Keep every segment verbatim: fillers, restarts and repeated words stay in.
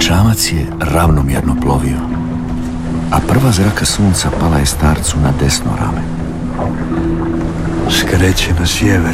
Čamac je ravnomjerno plovio, a prva zraka sunca pala je starcu na desno rame. Skreće na sjever.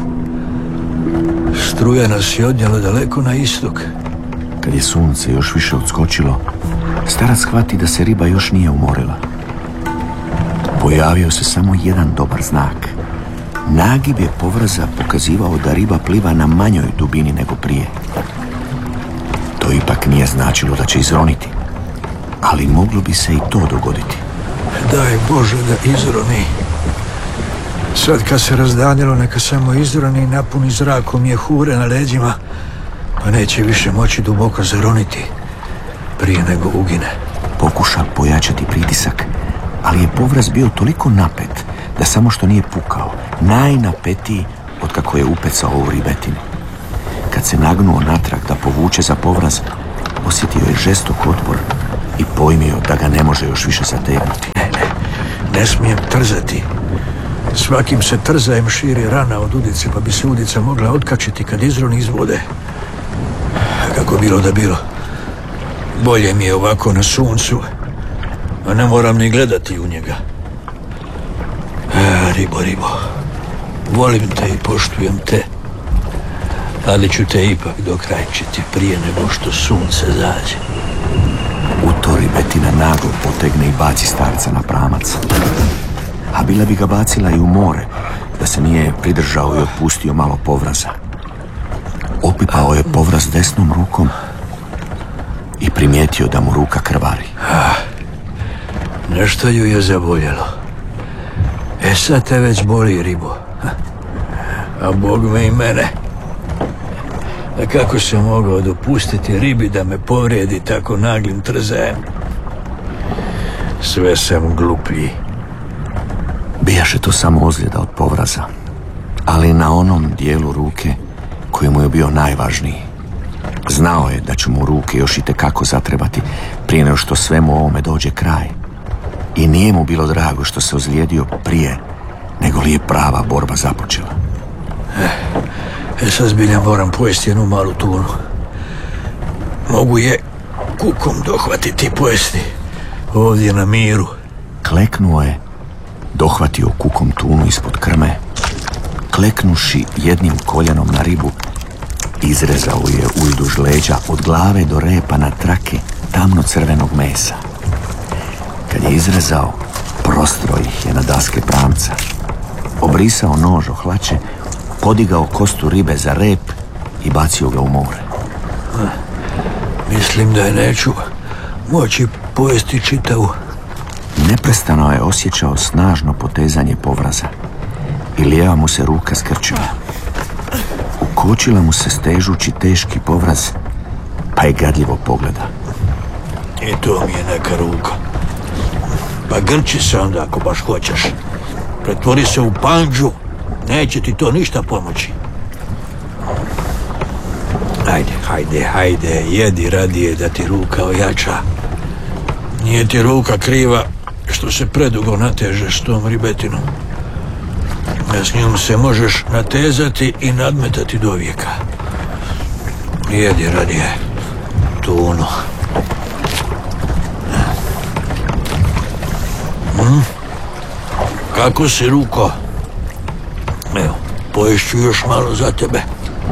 Struja nas je odnijela daleko na istok. Kad je sunce još više odskočilo, starac shvati da se riba još nije umorila. Pojavio se samo jedan dobar znak. Nagib je povraza pokazivao da riba pliva na manjoj dubini nego prije. To ipak nije značilo da će izroniti, ali moglo bi se i to dogoditi. Daj Bože da izroni. Sad kad se razdanjilo, neka samo izroni i napuni zrakom mjehure na leđima, pa neće više moći duboko zaroniti prije nego ugine. Pokuša pojačati pritisak, ali je povraz bio toliko napet da samo što nije pukao, najnapetiji otkako je upecao u ribetinu. Kad se nagnuo natrag da povuče za povraz, osjetio je žestok otpor i pojmio da ga ne može još više zategnuti. Ne, ne, ne smijem trzati. Svakim se trzajem širi rana od udice, pa bi se udica mogla otkačiti kad izroni iz vode. Kako bilo da bilo, bolje mi je ovako na suncu, a ne moram ni gledati u njega. A, ribo, ribo, volim te i poštujem te, ali ću te ipak dokrajčiti prije nego što sunce zađe. U to ribetina naglo potegne i baci starca na pramac. A bila bi ga bacila i u more, da se nije pridržao i otpustio malo povraza. Opipao je povraz desnom rukom i primijetio da mu ruka krvari. Nešto ju je zaboljelo. E sad te već boli, ribo. A Bog me i mene. A kako sam mogao dopustiti ribi da me povrijedi tako naglim trzajem? Sve sam gluplji. Bijaše to samo ozljeda od povraza, ali na onom dijelu ruke koji mu je bio najvažniji. Znao je da će mu ruke još itekako zatrebati prije nego što svemu ovome dođe kraj. I nije mu bilo drago što se ozlijedio prije nego li je prava borba započela. E sad zbilja moram pojesti jednu malu tunu. Mogu je kukom dohvatiti i pojesti ovdje na miru. Kleknuo je, dohvatio kukom tunu ispod krme, kleknuši jednim koljenom na ribu, izrezao je uzduž leđa od glave do repa na trake tamno crvenog mesa. Kad je izrezao, prostro ih je na daske pramca, obrisao nož o hlače, podigao kostu ribe za rep i bacio ga u more. Mislim da je neću moći pojesti čitavu. Neprestano je osjećao snažno potezanje povraza i lijeva mu se ruka skrčila. Ukočila mu se stežući teški povraz, pa je gadljivo pogleda. I to mi je neka ruka. Pa grči se onda ako baš hoćeš. Pretvori se u pandžu, neće ti to ništa pomoći. Hajde, hajde, hajde, jedi radije da ti ruka ojača. Nije ti ruka kriva što se predugo natežeš s tom ribetinom. A s njom se možeš natezati i nadmetati do vijeka. Jedi radije tunu. Hm? Kako si, ruko? Evo, poješću još malo za tebe.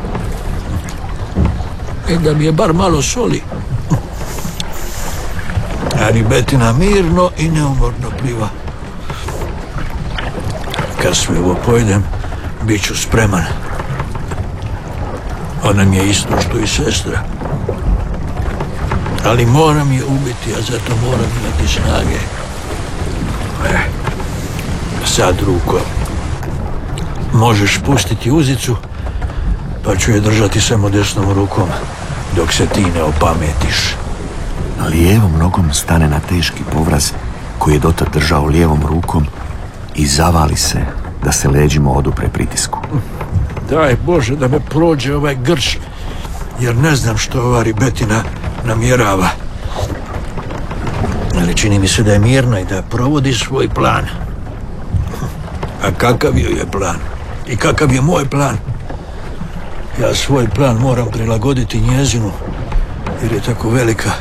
I da mi je bar malo soli. A ribetina mirno i neumorno pliva. Kad sve ovo pojedem, bit ću spreman. Ona mi je isto što i sestra. Ali moram je ubiti, a zato moram imati snage. E, sad, ruko, možeš pustiti uzicu, pa ću je držati samo desnom rukom, dok se ti ne opametiš. Lijevom nogom stane na teški povraz koji je dotad držao lijevom rukom i zavali se da se leđima odupre pritisku. Daj Bože da me prođe ovaj grč, jer ne znam što ova ribetina namjerava. Ali čini mi se da je mirna i da provodi svoj plan. A kakav joj je plan? I kakav je moj plan? Ja svoj plan moram prilagoditi njezinu jer je tako velika.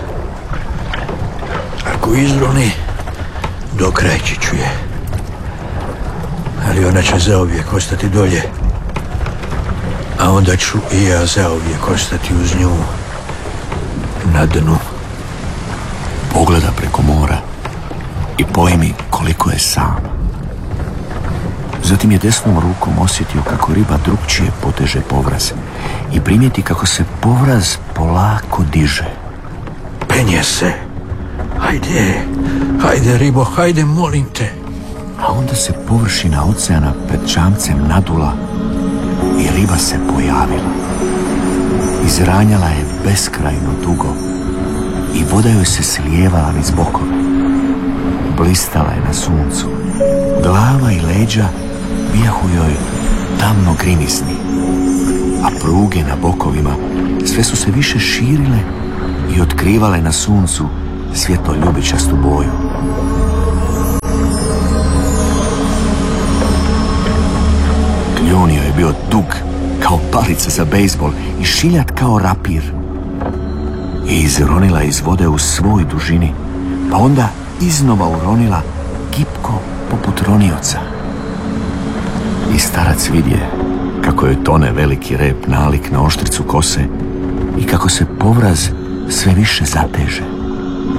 Ako izroni, dokrajći ću je. Ali ona će zauvijek ostati dolje. A onda ću i ja zauvijek ostati uz nju na dnu. Pogleda preko mora i pojmi koliko je sam. Zatim je desnom rukom osjetio kako riba drugčije poteže povraz i primijeti kako se povraz polako diže. Penje se. Hajde, hajde ribo, hajde, molim te. A onda se površina oceana pred čamcem nadula i riba se pojavila. Izranjala je beskrajno dugo i voda joj se slijevala niz bokove. Blistala je na suncu. Glava i leđa bijahu joj tamno grimizni, a pruge na bokovima sve su se više širile i otkrivale na suncu svjetlo ljubičastu boju. Kljun joj je bio dug kao palica za bejzbol i šiljat kao rapir. I izronila iz vode u svoj dužini, pa onda iznova uronila gipko poput ronioca. I starac vidje kako joj tone veliki rep nalik na oštricu kose i kako se povraz sve više zateže.